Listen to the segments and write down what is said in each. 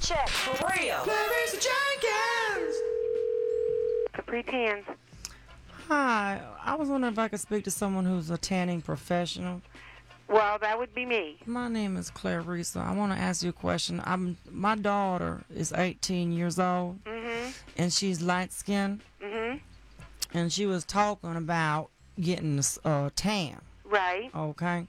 check for real. Clarissa Jenkins. Capri Tans. Hi, I was wondering if I could speak to someone who's a tanning professional. Well, that would be me. My name is Clarissa. I want to ask you a question. My daughter is 18 years old, and she's light-skinned, and she was talking about getting a tan. Right. Okay.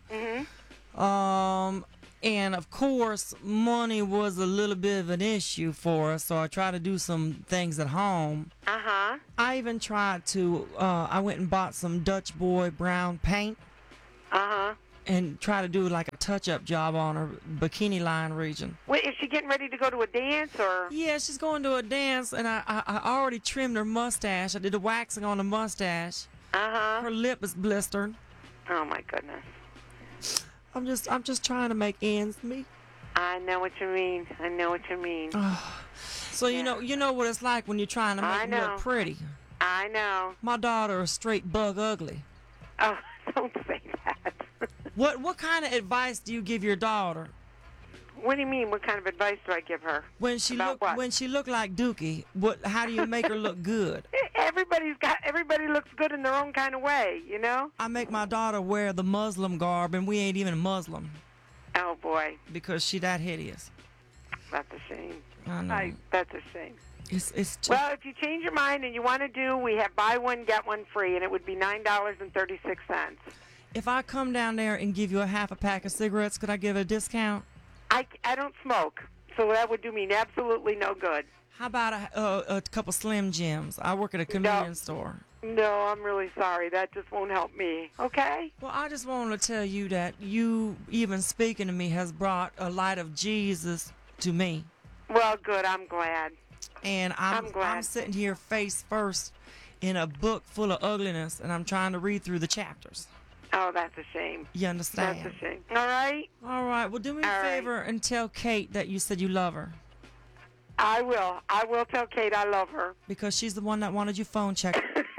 And of course, money was a little bit of an issue for us, so I tried to do some things at home. Uh-huh. I even tried to, I went and bought some Dutch Boy brown paint Uh-huh. and tried to do like a touch-up job on her bikini line region. Wait, is she getting ready to go to a dance, or? Yeah, she's going to a dance, and I already trimmed her mustache. I did the waxing on the mustache. Uh-huh. Her lip is blistered. Oh, my goodness. I'm just trying to make ends meet. I know what you mean. I know what you mean. So you know what it's like when you're trying to make them look pretty. I know. My daughter is straight bug ugly. Oh, don't say that. What kind of advice do you give your daughter What do you mean? What kind of advice do I give her? when she About look what? when she look like Dookie? How do you make her look good? Everybody looks good in their own kind of way, you know? I make my daughter wear the Muslim garb, and we ain't even Muslim Oh, boy. because she that hideous. That's a shame. I know. That's a shame. It's just, Well, if you change your mind and you want to do, we have buy one, get one free, and it would be $9.36. if I come down there and give you a half a pack of cigarettes, could I give a discount? I don't smoke, so that would do me absolutely no good. How about a couple Slim Jims? I work at a convenience store. No, I'm really sorry. That just won't help me. Okay? Well, I just want to tell you that you even speaking to me has brought a light of Jesus to me. Well, good. I'm glad. And I'm glad. I'm sitting here face first in a book full of ugliness, and I'm trying to read through the chapters. Oh, that's a shame. You understand? That's a shame. All right? All right. Well, do me a All right. favor and tell Kate that you said you love her, I will. I will tell Kate I love her. because she's the one that wanted your phone checked.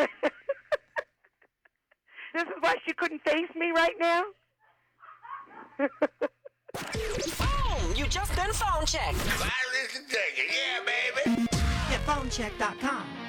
This is why she couldn't face me right now? Boom! You just been phone checked. Clarissa Jenkins. Yeah, baby. Get phonecheck.com.